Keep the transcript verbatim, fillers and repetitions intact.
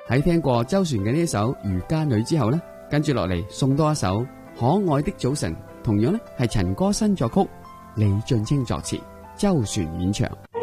喺聽過周璇嘅呢一首《漁家女》之後呢，跟住落嚟送多一首《可愛的早晨》，同樣呢係陳歌新作曲，李俊清作詞，周璇演唱。